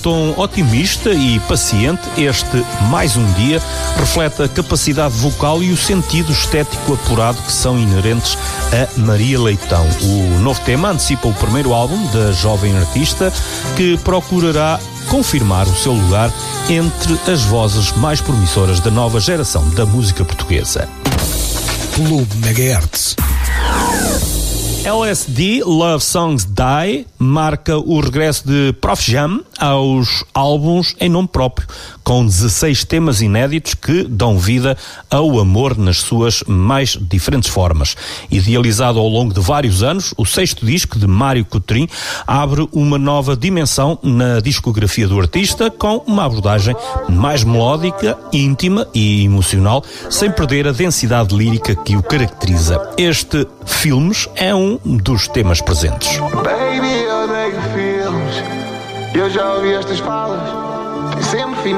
tom otimista e paciente, este Mais um Dia reflete a capacidade vocal e o sentido estético apurado que são inerentes a Maria Leitão. O novo tema antecipa o primeiro álbum da jovem artista, que procurará confirmar o seu lugar entre as vozes mais promissoras da nova geração da música portuguesa. Clube Megahertz. LSD, Love Songs Die, marca o regresso de Prof Jam aos álbuns em nome próprio, com 16 temas inéditos que dão vida ao amor nas suas mais diferentes formas. Idealizado ao longo de vários anos, o 6º disco de Mário Coutrin abre uma nova dimensão na discografia do artista, com uma abordagem mais melódica, íntima e emocional, sem perder a densidade lírica que o caracteriza. Este Filmes é um dos temas presentes. Baby, eu odeio filmes. Eu já ouvi estas falas. Sempre